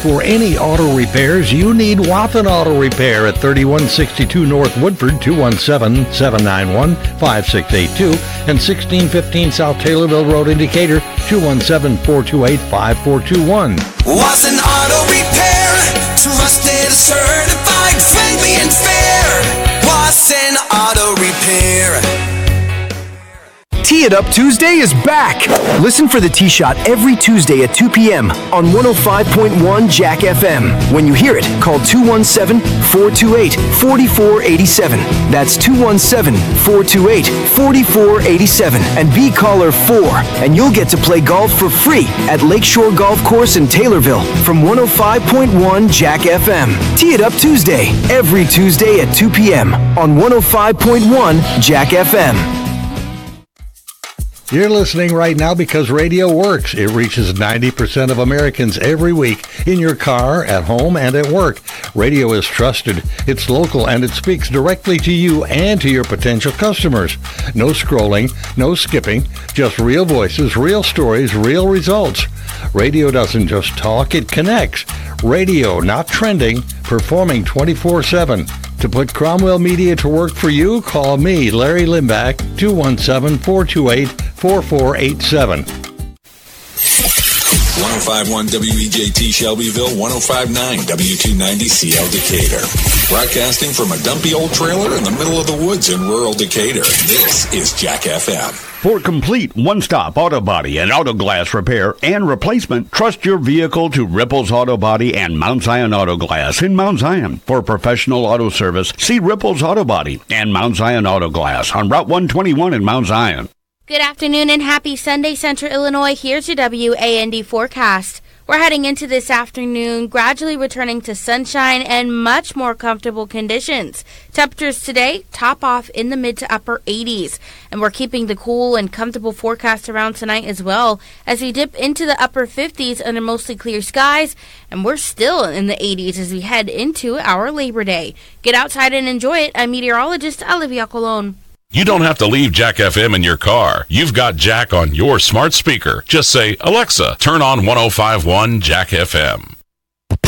For any auto repairs, you need Wathen Auto Repair at 3162 North Woodford, 217-791-5682, and 1615 South Taylorville Road, Indicator, 217-428-5421. Wathen Auto Repair, trusted, certified, friendly, and fair. Wathen Auto Repair. Tee It Up Tuesday is back. Listen for the Tee Shot every Tuesday at 2 p.m. on 105.1 Jack FM. When you hear it, call 217-428-4487. That's 217-428-4487. And be caller 4, and you'll get to play golf for free at Lakeshore Golf Course in Taylorville from 105.1 Jack FM. Tee It Up Tuesday, every Tuesday at 2 p.m. on 105.1 Jack FM. You're listening right now because radio works. It reaches 90% of Americans every week in your car, at home, and at work. Radio is trusted, it's local, and it speaks directly to you and to your potential customers. No scrolling, no skipping, just real voices, real stories, real results. Radio doesn't just talk, it connects. Radio, not trending, performing 24/7. To put Cromwell Media to work for you, call me, Larry Limbach, 217-428-4487. 105.1 WEJT Shelbyville, 105.9 W290CL Decatur. Broadcasting from a dumpy old trailer in the middle of the woods in rural Decatur. This is Jack FM. For complete one-stop auto body and auto glass repair and replacement, trust your vehicle to Ripples Auto Body and Mount Zion Auto Glass in Mount Zion. For professional auto service, see Ripples Auto Body and Mount Zion Auto Glass on Route 121 in Mount Zion. Good afternoon and happy Sunday, Central Illinois. Here's your WAND forecast. We're heading into this afternoon, gradually returning to sunshine and much more comfortable conditions. Temperatures today top off in the mid to upper 80s, and we're keeping the cool and comfortable forecast around tonight as well as we dip into the upper 50s under mostly clear skies, and we're still in the 80s as we head into our Labor Day. Get outside and enjoy it. I'm meteorologist Olivia Colon. You don't have to leave Jack FM in your car. You've got Jack on your smart speaker. Just say, Alexa, turn on 105.1 Jack FM.